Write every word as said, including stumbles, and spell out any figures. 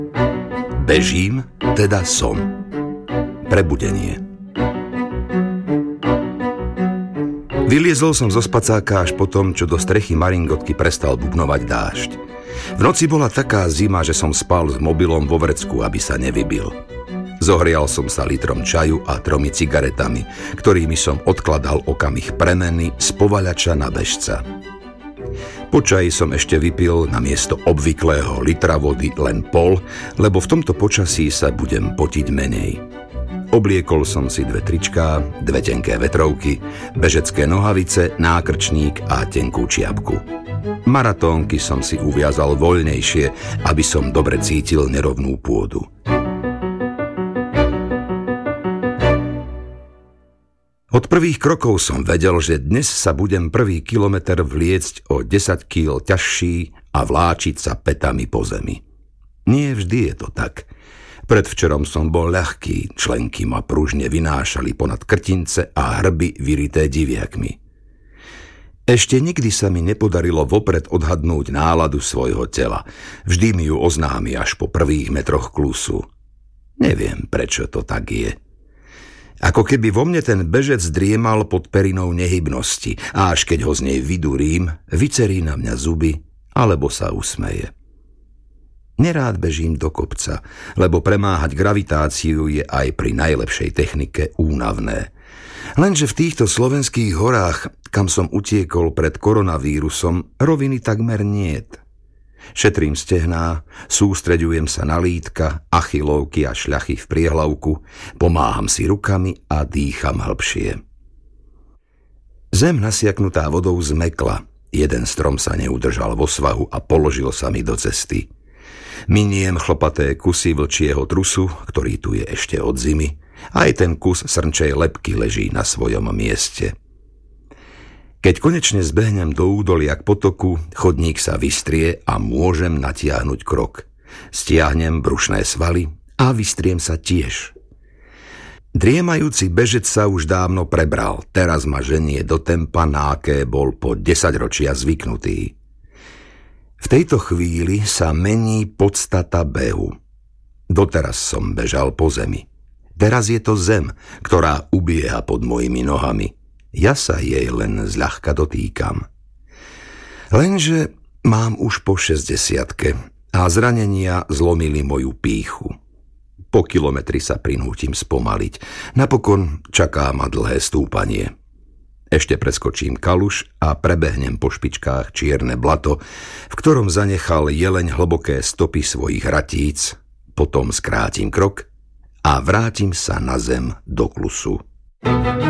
Bežím, teda som. Prebudenie. Vyliezol som zo spacáka až po tom, čo do strechy maringotky prestal bubnovať dážď. V noci bola taká zima, že som spal s mobilom vo vrecku, aby sa nevybil. Zohrial som sa litrom čaju a tromi cigaretami, ktorými som odkladal okamih premeny z povaľača na bežca. Po čaji som ešte vypil namiesto obvyklého litra vody len pol, lebo v tomto počasí sa budem potiť menej. Obliekol som si dve tričká, dve tenké vetrovky, bežecké nohavice, nákrčník a tenkú čiapku. Maratónky som si uviazal voľnejšie, aby som dobre cítil nerovnú pôdu. Od prvých krokov som vedel, že dnes sa budem prvý kilometer vliecť o desať kíl ťažší a vláčiť sa pätami po zemi. Nie vždy je to tak. Predvčerom som bol ľahký, členky ma pružne vynášali ponad krtince a hrby vyrité diviakmi. Ešte nikdy sa mi nepodarilo vopred odhadnúť náladu svojho tela. Vždy mi ju oznámi až po prvých metroch klusu. Neviem, prečo to tak je. Ako keby vo mne ten bežec driemal pod perinou nehybnosti a až keď ho z nej vydurím, vycerí na mňa zuby alebo sa usmeje. Nerád bežím do kopca, lebo premáhať gravitáciu je aj pri najlepšej technike únavné. Lenže v týchto slovenských horách, kam som utiekol pred koronavírusom, roviny takmer niet. Šetrím stehná, sústreďujem sa na lítka, achilovky a šľachy v priehlavku, pomáham si rukami a dýcham hlbšie. Zem nasiaknutá vodou zmekla, jeden strom sa neudržal vo svahu a položil sa mi do cesty. Miniem chlpaté kusy vlčieho trusu, ktorý tu je ešte od zimy. Aj ten kus srnčej lebky leží na svojom mieste. Keď konečne zbehnem do údolia k potoku, chodník sa vystrie a môžem natiahnuť krok. Stiahnem brušné svaly a vystriem sa tiež. Driemajúci bežec sa už dávno prebral, teraz ma ženie do tempa, na aké bol po desaťročia zvyknutý. V tejto chvíli sa mení podstata behu. Doteraz som bežal po zemi. Teraz je to zem, ktorá ubieha pod mojimi nohami. Ja sa jej len zľahka dotýkam. Lenže mám už po šesťdesiatke a zranenia zlomili moju pýchu. Po kilometri sa prinútim spomaliť. Napokon čaká ma dlhé stúpanie. Ešte preskočím kaluš a prebehnem po špičkách čierne blato, v ktorom zanechal jeleň hlboké stopy svojich ratíc, potom skrátim krok a vrátim sa na zem do klusu.